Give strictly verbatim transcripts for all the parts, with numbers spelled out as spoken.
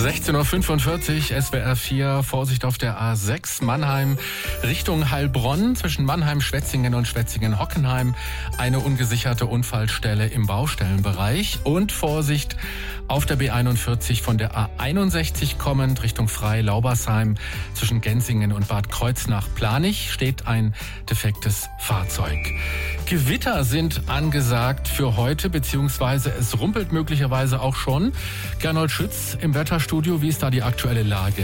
sechzehn Uhr fünfundvierzig, S W R vier, Vorsicht auf der A sechs, Mannheim Richtung Heilbronn, zwischen Mannheim, Schwetzingen und Schwetzingen-Hockenheim, eine ungesicherte Unfallstelle im Baustellenbereich und Vorsicht auf der B einundvierzig von der A einundsechzig kommend Richtung Frei-Laubersheim, zwischen Gensingen und Bad Kreuznach-Planich steht ein defektes Fahrzeug. Gewitter sind angesagt für heute, beziehungsweise es rumpelt möglicherweise auch schon. Gernot Schütz im Wetterstudio, wie ist da die aktuelle Lage?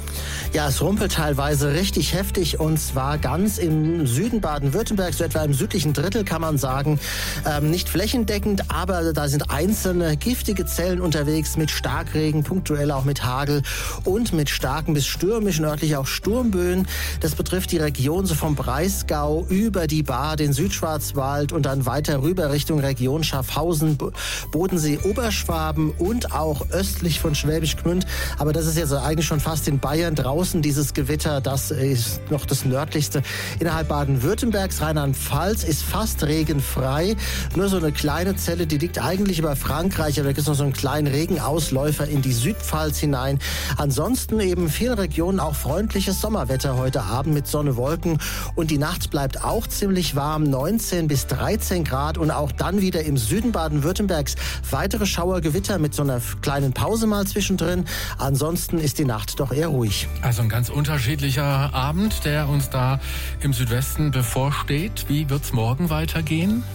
Ja, es rumpelt teilweise richtig heftig und zwar ganz im Süden Baden-Württembergs, so etwa im südlichen Drittel kann man sagen. Ähm, nicht flächendeckend, aber da sind einzelne giftige Zellen unterwegs mit Starkregen, punktuell auch mit Hagel und mit starken bis stürmischen, örtlich auch Sturmböen. Das betrifft die Region so vom Breisgau über die Baar, den Südschwarzwald und dann weiter rüber Richtung Region Schaffhausen, Bodensee, Oberschwaben und auch östlich von Schwäbisch Gmünd. Aber das ist jetzt eigentlich schon fast in Bayern draußen. Dieses Gewitter, das ist noch das nördlichste innerhalb Baden-Württembergs. Rheinland-Pfalz ist fast regenfrei. Nur so eine kleine Zelle, die liegt eigentlich über Frankreich, aber da gibt es noch so einen kleinen Regenausläufer in die Südpfalz hinein. Ansonsten eben in vielen Regionen auch freundliches Sommerwetter heute Abend mit Sonne, Wolken und die Nacht bleibt auch ziemlich warm, neunzehn bis dreizehn Grad und auch dann wieder im Süden Baden-Württembergs weitere Schauergewitter mit so einer kleinen Pause mal zwischendrin. Ansonsten ist die Nacht doch eher ruhig. Also ein ganz unterschiedlicher Abend, der uns da im Südwesten bevorsteht. Wie wird's morgen weitergehen?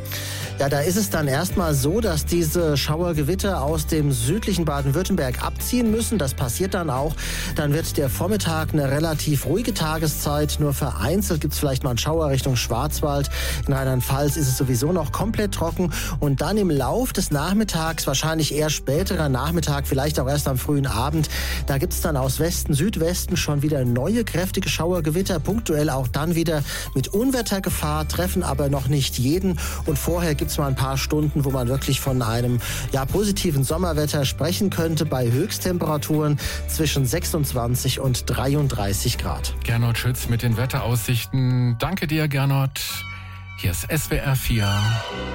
Ja, da ist es dann erstmal so, dass diese Schauergewitter aus dem südlichen Baden-Württemberg abziehen müssen. Das passiert dann auch. Dann wird der Vormittag eine relativ ruhige Tageszeit. Nur vereinzelt gibt es vielleicht mal einen Schauer Richtung Schwarzwald. In Rheinland-Pfalz ist es sowieso noch komplett trocken. Und dann im Lauf des Nachmittags, wahrscheinlich eher späterer Nachmittag, vielleicht auch erst am frühen Abend, da gibt es dann aus Westen, Südwesten schon wieder neue kräftige Schauergewitter. Punktuell auch dann wieder mit Unwettergefahr, treffen aber noch nicht jeden. Und vorher gibt es mal ein paar Stunden, wo man wirklich von einem ja, positiven Sommerwetter sprechen könnte, bei Höchsttemperaturen zwischen sechsundzwanzig und dreiunddreißig Grad. Gernot Schütz mit den Wetteraussichten. Danke dir, Gernot. Hier ist S W R vier.